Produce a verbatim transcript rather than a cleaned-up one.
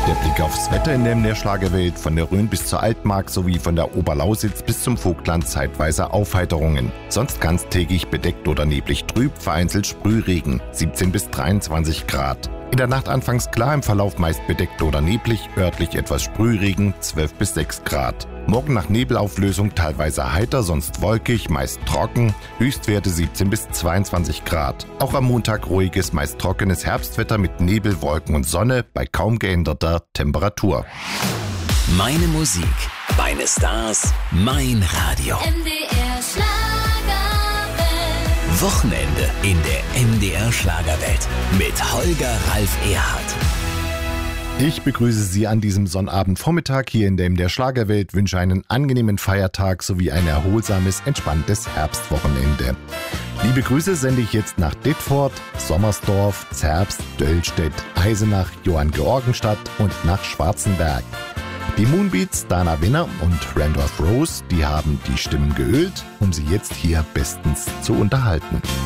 Der Blick aufs Wetter in der Schlagerwelt, von der Rhön bis zur Altmark sowie von der Oberlausitz bis zum Vogtland zeitweise Aufheiterungen. Sonst ganztägig bedeckt oder neblig trüb, vereinzelt Sprühregen, siebzehn bis dreiundzwanzig Grad. In der Nacht anfangs klar, im Verlauf meist bedeckt oder neblig, örtlich etwas Sprühregen, zwölf bis sechs Grad. Morgen nach Nebelauflösung teilweise heiter, sonst wolkig, meist trocken, Höchstwerte siebzehn bis zweiundzwanzig Grad. Auch am Montag ruhiges, meist trockenes Herbstwetter mit Nebel, Wolken und Sonne bei kaum geänderter Temperatur. Meine Musik, meine Stars, mein Radio. M D R Schlagerwelt. Wochenende in der M D R Schlagerwelt mit Holger Ralf Erhardt. Ich begrüße Sie an diesem Sonnabendvormittag hier in der M D R Schlagerwelt, wünsche einen angenehmen Feiertag sowie ein erholsames, entspanntes Herbstwochenende. Liebe Grüße sende ich jetzt nach Detford, Sommersdorf, Zerbst, Döllstedt, Eisenach, Johanngeorgenstadt und nach Schwarzenberg. Die Moonbeats, Dana Winner und Randolph Rose, die haben die Stimmen geölt, um Sie jetzt hier bestens zu unterhalten.